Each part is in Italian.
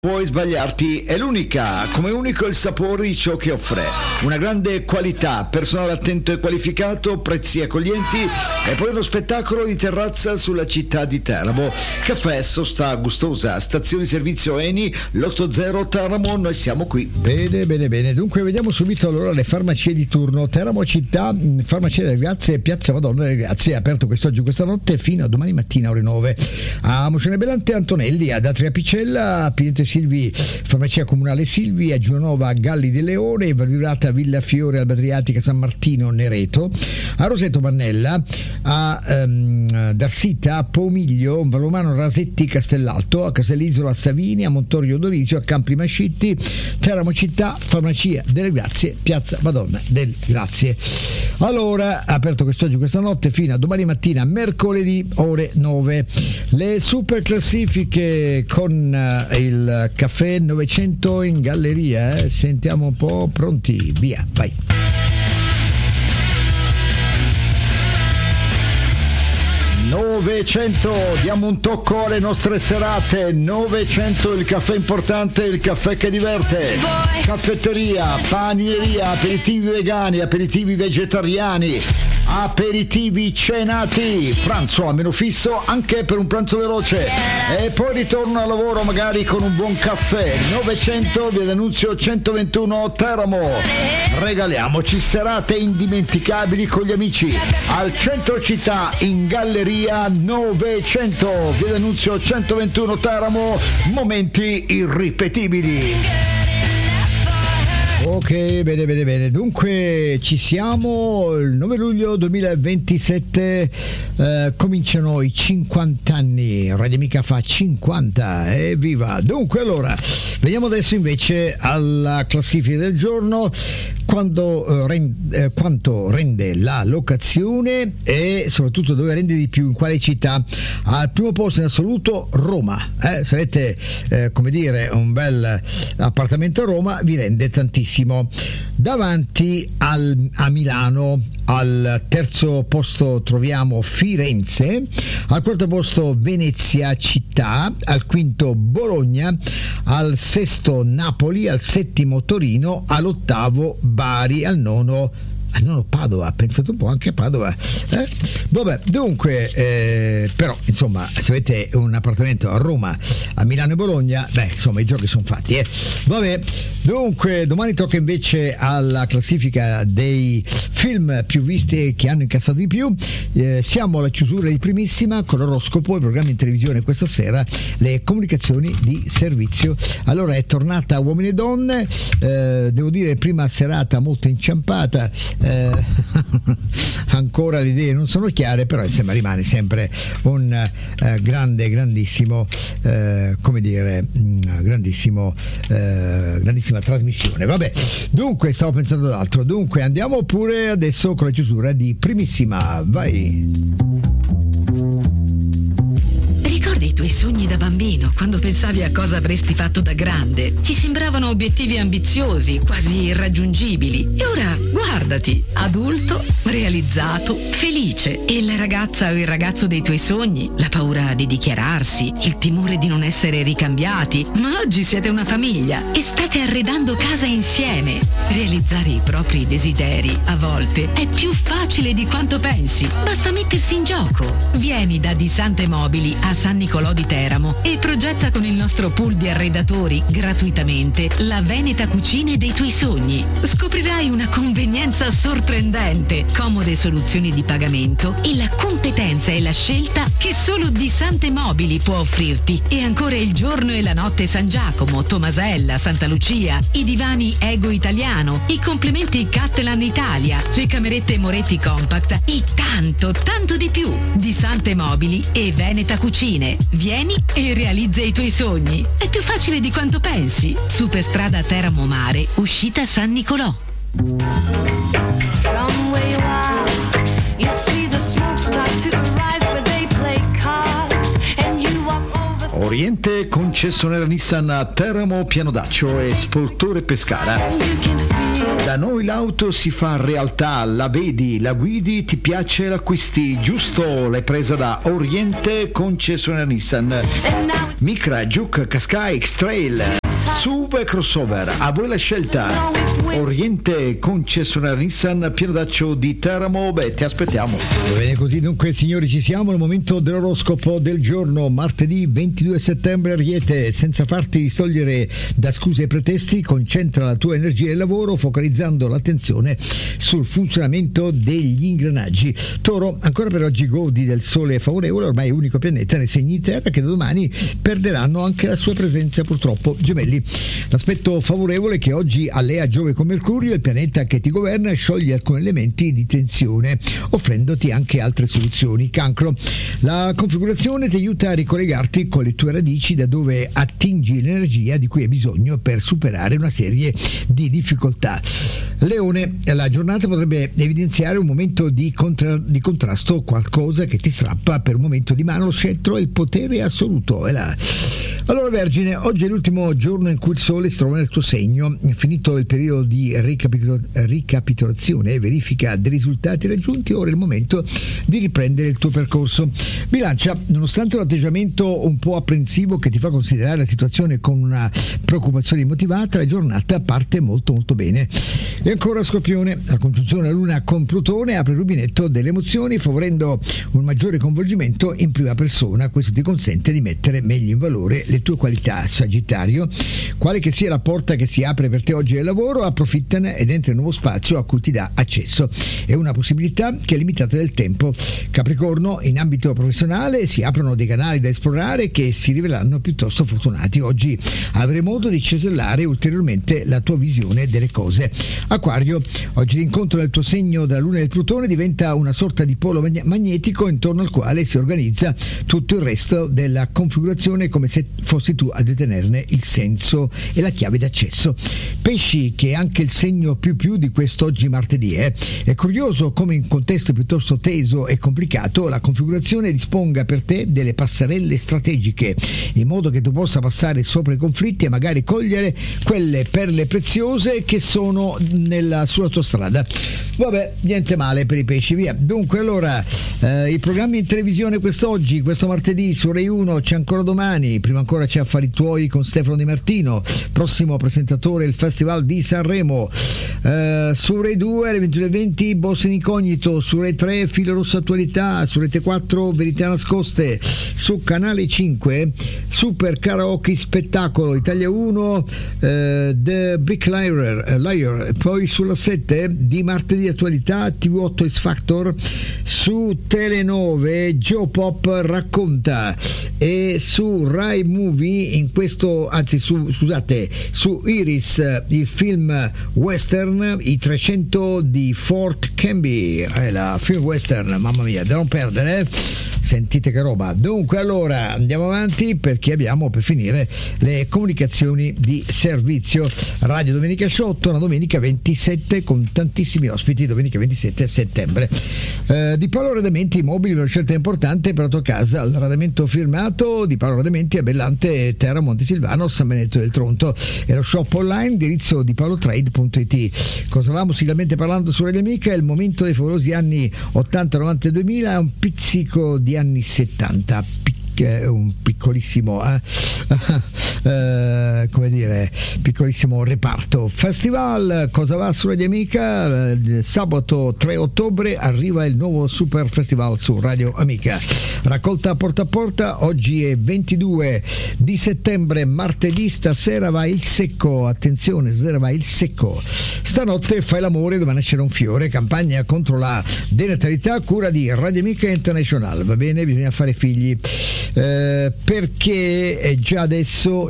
Puoi sbagliarti, è l'unica, come unico il sapore di ciò che offre. Una grande qualità, personale attento e qualificato, prezzi accoglienti e poi uno spettacolo di terrazza sulla città di Teramo. Caffè, sosta gustosa, stazione servizio Eni, l'80 Teramo, noi siamo qui. Bene. Dunque vediamo subito allora le farmacie di turno. Teramo città, farmacia delle Grazie, Piazza Madonna delle Grazie, è aperto quest'oggi, questa notte fino a domani mattina ore 9. A Mozione Belante Antonelli, ad Atria Picella, a Pinete Silvi, farmacia comunale Silvi, a Giulianova Galli del Leone, Valvirata Villa Fiore, Alba Adriatica San Martino Nereto, a Roseto Mannella, a Darsita, a Pomiglio, Valomano Rasetti Castellalto, a Castellisola Savini, a Montorio Dorisio, a Campi Mascitti, Teramo città, farmacia delle Grazie, Piazza Madonna delle Grazie. Allora, aperto quest'oggi, questa notte fino a domani mattina, mercoledì ore 9. Le super classifiche con il caffè 900 in galleria, sentiamo un po', pronti, via, vai. 900, diamo un tocco alle nostre serate. 900, il caffè importante, il caffè che diverte. Caffetteria, panineria, aperitivi vegani, aperitivi vegetariani, aperitivi cenati, pranzo a meno fisso anche per un pranzo veloce e poi ritorno al lavoro magari con un buon caffè. 900, via D'Annunzio 121 Teramo. Regaliamoci serate indimenticabili con gli amici al centro città in galleria. 900, via D'Annunzio 121 Teramo, momenti irripetibili. Ok, bene. Dunque ci siamo, il 9 luglio 2027 cominciano i 50 anni, Radio Amica fa 50, evviva! Dunque allora, veniamo adesso invece alla classifica del giorno, quanto rende la locazione e soprattutto dove rende di più, in quale città. Al primo posto in assoluto Roma, se avete un bel appartamento a Roma vi rende tantissimo. Davanti a Milano, al terzo posto troviamo Firenze, al quarto posto Venezia città, al quinto Bologna, al sesto Napoli, al settimo Torino, all'ottavo Bari, al nono Padova, pensate un po', anche a Padova. Vabbè, dunque, però insomma, se avete un appartamento a Roma, a Milano e Bologna, i giochi sono fatti. Vabbè, dunque, domani tocca invece alla classifica dei film più visti che hanno incassato di più. Siamo alla chiusura di Primissima con l'oroscopo, i programmi in televisione questa sera, le comunicazioni di servizio. Allora è tornata Uomini e Donne, devo dire prima serata molto inciampata. Ancora le idee non sono chiare, però insomma rimane sempre un grandissima trasmissione. Vabbè, dunque stavo pensando ad altro, dunque andiamo pure adesso con la chiusura di Primissima, vai. I tuoi sogni da bambino, quando pensavi a cosa avresti fatto da grande, ti sembravano obiettivi ambiziosi, quasi irraggiungibili. E ora guardati, adulto, realizzato, felice. E la ragazza o il ragazzo dei tuoi sogni, la paura di dichiararsi, il timore di non essere ricambiati. Ma oggi siete una famiglia e state arredando casa insieme. Realizzare i propri desideri, a volte, è più facile di quanto pensi. Basta mettersi in gioco. Vieni da Di Sante Mobili a San Nicolò di Teramo e progetta con il nostro pool di arredatori gratuitamente la Veneta cucine dei tuoi sogni. Scoprirai una convenienza sorprendente, comode soluzioni di pagamento e la competenza e la scelta che solo Di Sante Mobili può offrirti. E ancora il giorno e la notte San Giacomo, Tomasella, Santa Lucia, i divani Ego Italiano, i complementi Cattelan Italia, le camerette Moretti Compact e tanto di più. Di Sante Mobili e Veneta Cucine. Vieni e realizza i tuoi sogni. È più facile di quanto pensi. Superstrada Teramo Mare, uscita San Nicolò. Oriente, concessionaria Nissan a Teramo, Piano d'Accio e Spoltore Pescara. Da noi l'auto si fa realtà, la vedi, la guidi, ti piace, l'acquisti, giusto? L'hai presa da Oriente concessionaria Nissan. Micra, Juke, Qashqai, X-Trail, SUV e crossover, a voi la scelta. Oriente concessionaria Nissan, Piano d'Accio di Teramo. Beh, ti aspettiamo. Va bene così, dunque signori, ci siamo al momento dell'oroscopo del giorno, martedì 22 settembre. Ariete, senza farti distogliere da scuse e pretesti, concentra la tua energia e il lavoro focalizzando l'attenzione sul funzionamento degli ingranaggi. Toro, ancora per oggi godi del sole favorevole, ormai unico pianeta nei segni di terra, che da domani perderanno anche la sua presenza purtroppo. Gemelli, l'aspetto favorevole che oggi allea Giove con Mercurio, il pianeta che ti governa, scioglie alcuni elementi di tensione offrendoti anche altre soluzioni. Cancro, la configurazione ti aiuta a ricollegarti con le tue radici, da dove attingi l'energia di cui hai bisogno per superare una serie di difficoltà. Leone, la giornata potrebbe evidenziare un momento di contrasto, qualcosa che ti strappa per un momento di mano lo scettro e il potere assoluto. Allora Vergine, oggi è l'ultimo giorno in cui il sole si trova nel tuo segno, finito il periodo di ricapitolazione e verifica dei risultati raggiunti, ora è il momento di riprendere il tuo percorso. Bilancia, nonostante un atteggiamento un po' apprensivo che ti fa considerare la situazione con una preoccupazione immotivata, la giornata parte molto molto bene. E ancora Scorpione, la congiunzione della Luna con Plutone apre il rubinetto delle emozioni, favorendo un maggiore coinvolgimento in prima persona. Questo ti consente di mettere meglio in valore le tue qualità. Sagittario, quale che sia la porta che si apre per te oggi al lavoro, approfittane ed entra in un nuovo spazio a cui ti dà accesso. È una possibilità che è limitata nel tempo. Capricorno, in ambito professionale si aprono dei canali da esplorare che si riveleranno piuttosto fortunati. Oggi avrai modo di cesellare ulteriormente la tua visione delle cose. Acquario, oggi l'incontro del tuo segno della Luna e del Plutone diventa una sorta di polo magnetico intorno al quale si organizza tutto il resto della configurazione, come se fossi tu a detenerne il senso e la chiave d'accesso. Pesci, che è anche il segno più di quest'oggi martedì, è curioso come in contesto piuttosto teso e complicato la configurazione disponga per te delle passerelle strategiche, in modo che tu possa passare sopra i conflitti e magari cogliere quelle perle preziose che sono sulla tua strada. Vabbè, niente male per i pesci, via. Dunque, allora, i programmi in televisione quest'oggi, questo martedì su Rai 1 c'è ancora domani, prima ancora c'è Affari Tuoi con Stefano Di Martino, prossimo presentatore il Festival di Sanremo. Su Rai 2 alle 21:20 Boss in Incognito, su Rai 3 Filo Rosso Attualità, su Rete 4 Verità Nascoste, su Canale 5 Super Karaoke Spettacolo, Italia 1 The Bricklayer, poi sulla 7 di martedì Attualità, TV8 X Factor, su Tele 9 Geopop Racconta, e su Rai Movie su Iris il film western I 300 di Fort Canby, la film western, mamma mia, da non perdere, sentite che roba. Dunque, allora andiamo avanti, perché abbiamo per finire le comunicazioni di servizio. Radio Domenica Show torna domenica 27 con tantissimi ospiti, domenica 27 settembre. Di Paolo Arredamenti Mobili, una scelta importante per la tua casa, l'arredamento firmato di Paolo Arredamenti a Bellante, Terra, Montesilvano, San Benedetto del Tronto, e lo shop online, indirizzo di paolotrade.it. Cosa avevamo sigillamente parlando su Radio Amica? È il momento dei favolosi anni 80, 90 e 2000, un pizzico di anni 70, un piccolissimo piccolissimo reparto. Festival, cosa va su Radio Amica? Sabato 3 ottobre arriva il nuovo Super Festival su Radio Amica. Raccolta porta a porta, oggi è 22 di settembre, martedì, stasera va il secco, attenzione, stasera va il secco. Stanotte fai l'amore dove nascere un fiore, campagna contro la denatalità, cura di Radio Amica International. Va bene, bisogna fare figli. Perché già adesso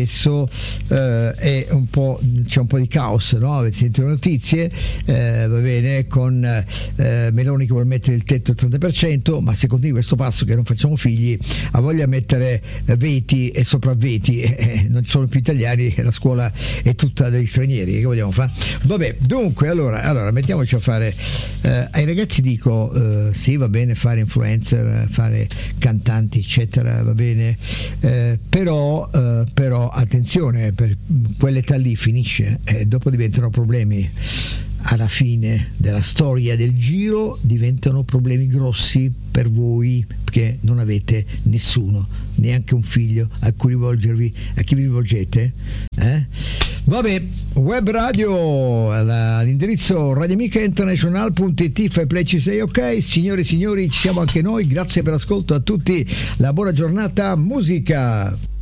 è un po', c'è un po' di caos, no? Avete sentito le notizie, va bene, con Meloni che vuole mettere il tetto al 30%, ma se continui questo passo che non facciamo figli, ha voglia di mettere veti e sopravveti, non ci sono più italiani, la scuola è tutta degli stranieri, che vogliamo fare? Vabbè, dunque allora mettiamoci a fare, ai ragazzi dico, sì, va bene fare influencer, fare cantanti eccetera, va bene, però attenzione, per quell'età lì finisce, e dopo diventano problemi. Alla fine della storia del Giro diventano problemi grossi per voi, perché non avete nessuno, neanche un figlio a cui rivolgervi, a chi vi rivolgete? Vabbè, web radio all'indirizzo radioamicainternational.it, fai play, ci sei, ok? Signore e signori, ci siamo anche noi, grazie per l'ascolto a tutti, la buona giornata, musica.